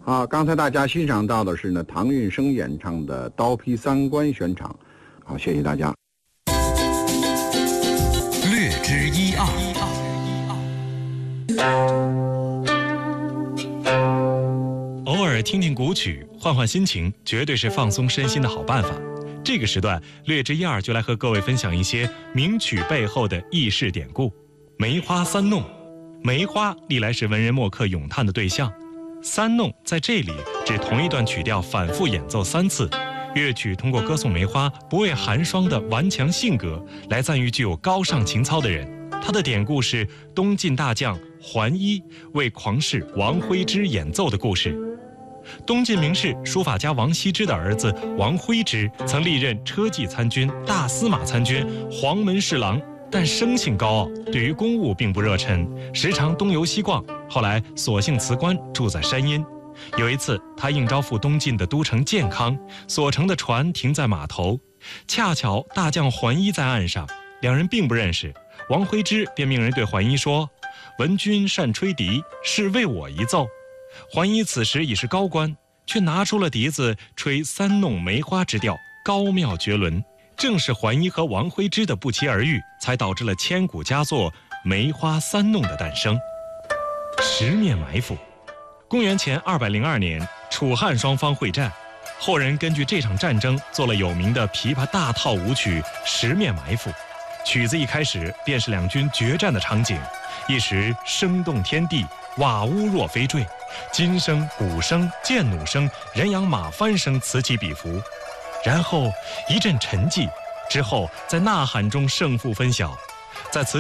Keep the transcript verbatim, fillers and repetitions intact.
好，刚才大家欣赏到的是呢唐韵生演唱的《刀劈三关悬场》。好，谢谢大家。 略知一二。 偶尔听听古曲，换换心情，绝对是放松身心的好办法。这个时段，略知一二就来和各位分享一些名曲背后的轶事典故。梅花三弄，梅花历来是文人墨客咏叹的对象。三弄在这里指同一段曲调反复演奏三次，乐曲通过歌颂梅花不畏寒霜的顽强性格，来赞誉具有高尚情操的人。它的典故是东晋大将桓伊为狂士王徽之演奏的故事。东晋名士书法家王羲之的儿子王徽之曾历任车骑参军、大司马参军、黄门侍郎，但生性高傲，对于公务并不热忱，时常东游西逛，后来索性辞官，住在山阴。有一次，他应招赴东晋的都城建康，所乘的船停在码头，恰巧大将桓伊在岸上，两人并不认识。王徽之便命人对桓伊说：“闻君善吹笛，是为我一奏。”桓伊此时已是高官，却拿出了笛子吹三弄梅花之调，高妙绝伦。正是桓伊和王徽之的不期而遇，才导致了千古佳作《梅花三弄》的诞生。十面埋伏。公元前二百零二年，楚汉双方会战，后人根据这场战争做了有名的琵琶大套舞曲《十面埋伏》。曲子一开始便是两军决战的场景，一时声动天地，瓦屋若飞坠，金声、鼓声、剑弩声、人仰马翻声此起彼伏。然后一阵沉寂，之后在呐喊中胜负分晓。在此